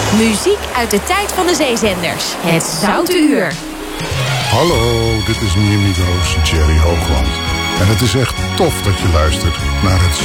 Muziek uit de tijd van de zeezenders. Het Zoute Uur. Hallo, dit is Miamigo's Jerry Hoogland. En het is echt tof dat je luistert naar het